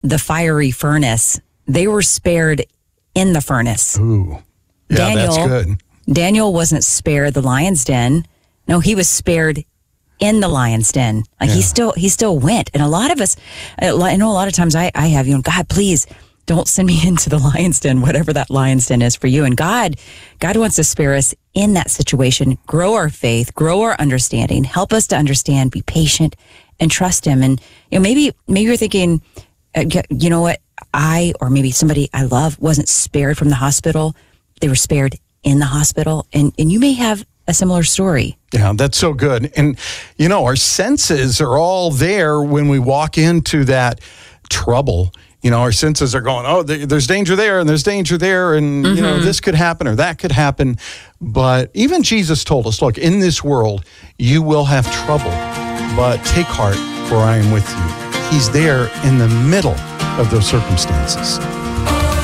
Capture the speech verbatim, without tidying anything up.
the fiery furnace, they were spared in the furnace. Ooh, yeah, Daniel, that's good. Daniel wasn't spared the lion's den. No, he was spared in the lion's den. Like Yeah. he still, he still went. And a lot of us, I know a lot of times I, I have, you know, God, please don't send me into the lion's den, whatever that lion's den is for you. And God, God wants to spare us in that situation, grow our faith, grow our understanding, help us to understand, be patient, and trust Him. And you know, maybe, maybe you're thinking, uh, you know what, I or maybe somebody I love wasn't spared from the hospital; they were spared in the hospital, and and you may have a similar story. Yeah, that's so good. And, you know, our senses are all there when we walk into that trouble. You know, our senses are going, oh, there's danger there and there's danger there. And, mm-hmm. you know, this could happen or that could happen. But even Jesus told us, look, in this world, you will have trouble, but take heart, for I am with you. He's there in the middle of those circumstances.